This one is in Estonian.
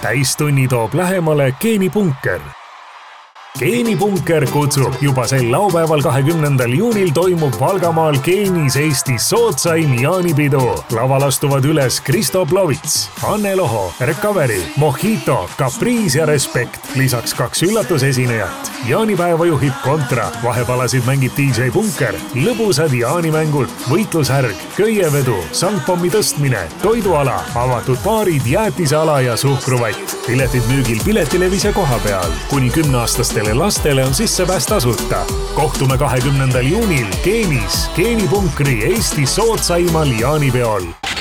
täistunni toob lähemale Geenipunker. Geenipunker kutsub juba sel laupäeval 20. juunil toimub Valgamaal Geenis Eestis soodsaim jaanipidu. Laval astuvad üles Kristo Plovits, Anne Loho, Recovery, Mojito, Caprice ja Respekt. Lisaks 2 üllatusesinejat. Jaanipäeva juhib Kontra, vahepalasid mängib DJ Punker, lõbusad jaanimängud, võitlushärg, köievedu, sangpommi tõstmine, toiduala, avatud baarid, jäätiseala ja suhkruvatt. Piletid müügil Piletilevis koha peal. Kuni 10-aastastele lastele on sissepääs tasuta. Kohtume 20. juunil Geenis, Geenipunkri Eestis soodsaimal jaanipeol.